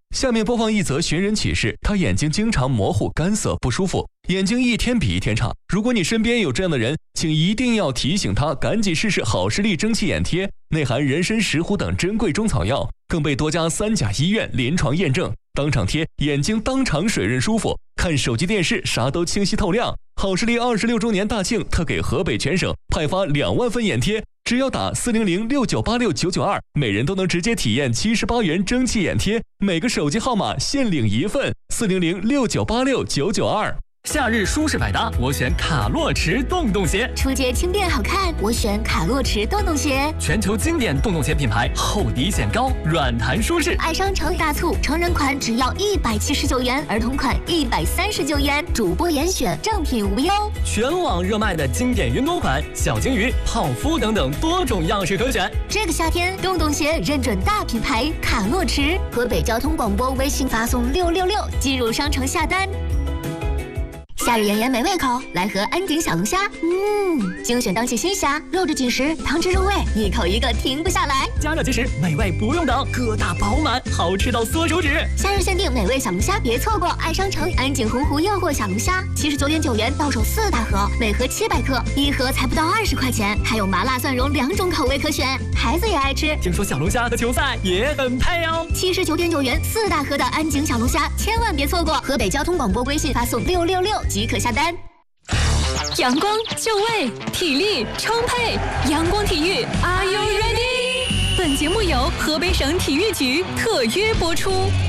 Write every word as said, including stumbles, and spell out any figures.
下面播放一则寻人启事，他眼睛经常模糊、干涩、不舒服，眼睛一天比一天差。如果你身边有这样的人，请一定要提醒他赶紧试试好视力蒸汽眼贴，内含人参、石斛等珍贵中草药，更被多家三甲医院临床验证，当场贴，眼睛当场水润舒服，看手机电视啥都清晰透亮。好视力二十六周年大庆特给河北全省派发两万份眼贴，只要打四零零六九八六九九二，每人都能直接体验七十八元蒸汽眼贴，每个手机号码限领一份，四零零六九八六九九二。 夏日舒适百搭，我选卡洛驰洞洞鞋。 出街轻便好看，我选卡洛驰洞洞鞋。 全球经典洞洞鞋品牌，厚底显高，软弹舒适。 爱商城大促，成人款只要一百七十九元，儿童款一百三十九元，主播严选，正品无忧。 全网热卖的经典云朵款、小金鱼、泡芙等等多种样式可选。 这个夏天，洞洞鞋认准大品牌卡洛驰。河北交通广播微信发送六六六进入商城下单。夏日炎炎没胃口，来盒安井小龙虾。嗯，精选当季新虾，肉质紧实，汤汁入味，一口一个停不下来。 加热即食，美味不用等，疙瘩饱满，好吃到缩手指。 夏日限定美味小龙虾，别错过！爱商城安井洪湖诱惑小龙虾，七十九点九元到手四大盒，每盒七百克，一盒才不到二十块钱，还有麻辣蒜蓉两种口味可选，孩子也爱吃。 听说小龙虾和球赛也很配哦。 七十九点九元四大盒的安井小龙虾，千万别错过！河北交通广播微信发送六六六即可下单。 阳光就位，体力充沛，阳光体育 ，Are you ready？ 本节目由河北省体育局特约播出。